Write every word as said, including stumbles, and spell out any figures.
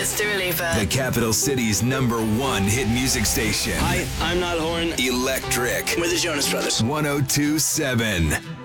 It's Dua Lipa. The capital city's number one hit music station. Hi, I'm Niall Horan. Electric. We're the Jonas Brothers. one oh two point seven.